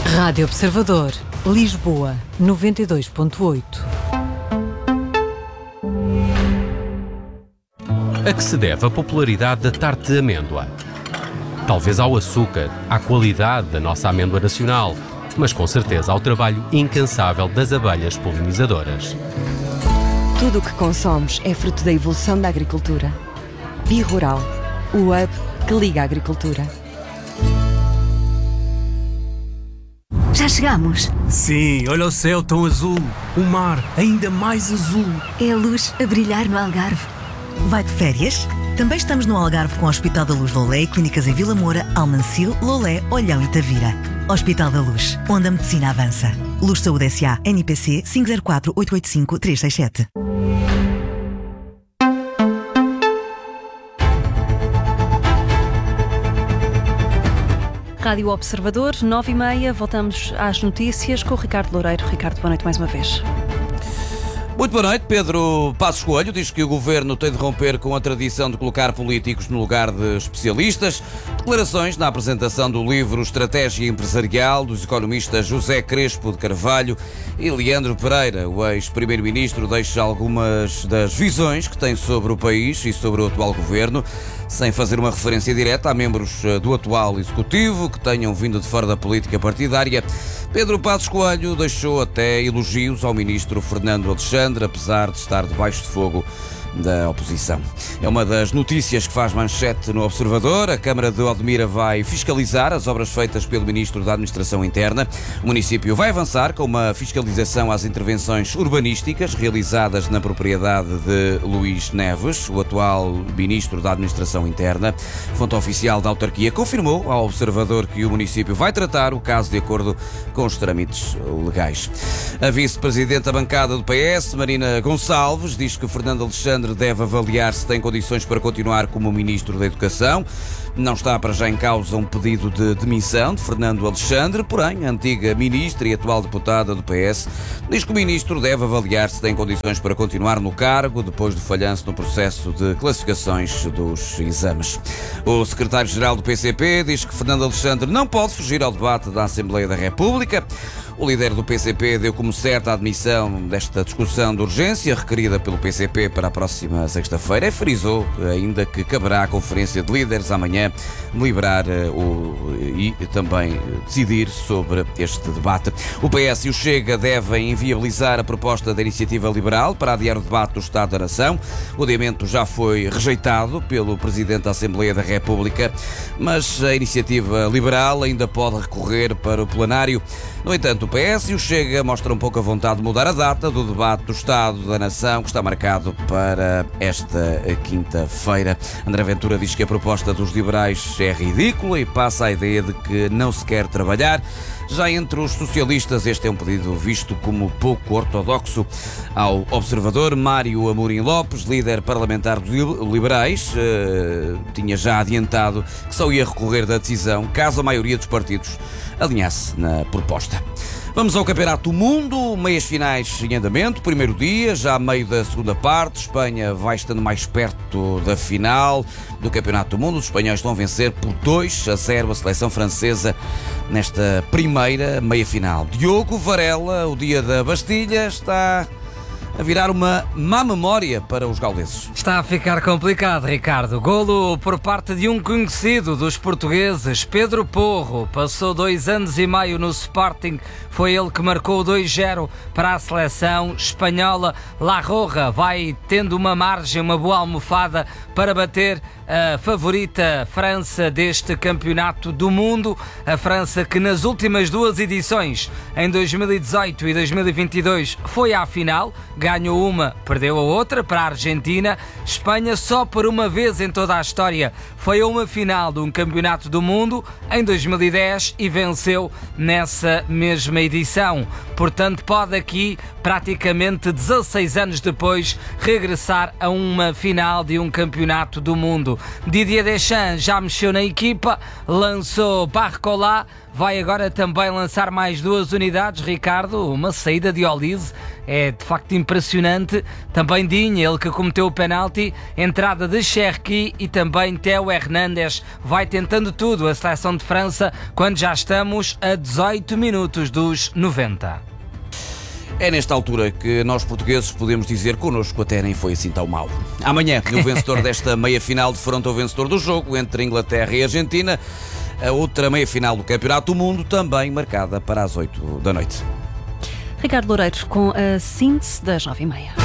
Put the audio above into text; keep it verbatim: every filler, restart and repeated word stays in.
Rádio Observador, Lisboa, noventa e dois ponto oito. A que se deve a popularidade da tarte de amêndoa? Talvez ao açúcar, à qualidade da nossa amêndoa nacional, mas com certeza ao trabalho incansável das abelhas polinizadoras. Tudo o que consomos é fruto da evolução da agricultura. Bi-Rural, o hub que liga a agricultura. Já chegamos? Sim, olha o céu tão azul, o mar ainda mais azul. É a luz a brilhar no Algarve. Vai de férias? Também estamos no Algarve com o Hospital da Luz Loulé e clínicas em Vila Moura, Almancil, Loulé, Olhão e Tavira. Hospital da Luz, onde a medicina avança. Luz Saúde S A, N I P C cinco zero quatro, oito oito cinco, três seis sete. Rádio Observador, nove e meia, voltamos às notícias com o Ricardo Loureiro. Ricardo, boa noite mais uma vez. Muito boa noite. Pedro Passos Coelho diz que o Governo tem de romper com a tradição de colocar políticos no lugar de especialistas. Declarações na apresentação do livro Estratégia Empresarial dos economistas José Crespo de Carvalho e Leandro Pereira. O ex-primeiro-ministro deixa algumas das visões que tem sobre o país e sobre o atual Governo, sem fazer uma referência direta a membros do atual Executivo que tenham vindo de fora da política partidária. Pedro Passos Coelho deixou até elogios ao ministro Fernando Alexandre, apesar de estar debaixo de fogo da oposição. É uma das notícias que faz manchete no Observador. A Câmara de Odmira vai fiscalizar as obras feitas pelo Ministro da Administração Interna. O município vai avançar com uma fiscalização às intervenções urbanísticas realizadas na propriedade de Luís Neves, o atual Ministro da Administração Interna. Fonte oficial da autarquia confirmou ao Observador que o município vai tratar o caso de acordo com os trâmites legais. A vice-presidente da bancada do P S, Marina Gonçalves, diz que Fernando Alexandre deve avaliar se tem condições para continuar como Ministro da Educação. Não está para já em causa um pedido de demissão de Fernando Alexandre, porém, a antiga ministra e atual deputada do P S diz que o ministro deve avaliar se tem condições para continuar no cargo depois do falhanço no processo de classificações dos exames. O secretário-geral do P C P diz que Fernando Alexandre não pode fugir ao debate da Assembleia da República. O líder do P C P deu como certa a admissão desta discussão de urgência requerida pelo P C P para a próxima sexta-feira e frisou ainda que caberá à Conferência de Líderes amanhã deliberar o, e também decidir sobre este debate. O P S e o Chega devem inviabilizar a proposta da Iniciativa Liberal para adiar o debate do Estado da Nação. O adiamento já foi rejeitado pelo Presidente da Assembleia da República, mas a Iniciativa Liberal ainda pode recorrer para o plenário. No entanto, o P S e o Chega mostram pouca vontade de mudar a data do debate do Estado da Nação, que está marcado para esta quinta-feira. André Ventura diz que a proposta dos liberais é ridícula e passa a ideia de que não se quer trabalhar. Já entre os socialistas, este é um pedido visto como pouco ortodoxo. Ao Observador, Mário Amorim Lopes, líder parlamentar dos liberais, eh, tinha já adiantado que só ia recorrer da decisão caso a maioria dos partidos alinhasse na proposta. Vamos ao Campeonato do Mundo, meias finais em andamento, primeiro dia, já a meio da segunda parte, Espanha vai estando mais perto da final do Campeonato do Mundo. Os espanhóis estão a vencer por dois a zero a seleção francesa nesta primeira meia-final. Diogo Varela, o dia da Bastilha, está a virar uma má memória para os gauleses. Está a ficar complicado, Ricardo. Golo por parte de um conhecido dos portugueses, Pedro Porro. Passou dois anos e meio no Sporting. Foi ele que marcou dois zero para a seleção espanhola. La Roja vai tendo uma margem, uma boa almofada para bater a favorita França deste Campeonato do Mundo. A França que nas últimas duas edições, em dois mil e dezoito e dois mil e vinte e dois, foi à final. Ganhou uma, perdeu a outra para a Argentina. Espanha só por uma vez em toda a história foi a uma final de um Campeonato do Mundo em dois mil e dez e venceu nessa mesma edição. Portanto, pode aqui, praticamente dezasseis anos depois, regressar a uma final de um Campeonato do Mundo. Didier Deschamps já mexeu na equipa, lançou Barcola, vai agora também lançar mais duas unidades, Ricardo, uma saída de Olise é de facto impressionante. Também Dinha, ele que cometeu o penalti, entrada de Cherki e também Théo Hernandes. Vai tentando tudo a seleção de França quando já estamos a dezoito minutos dos noventa. É nesta altura que nós portugueses podemos dizer connosco até nem foi assim tão mal. Amanhã, o vencedor desta meia-final defronta o vencedor do jogo entre Inglaterra e Argentina. A outra meia-final do Campeonato do Mundo também marcada para as oito da noite. Ricardo Loureiro com a síntese das nove e meia.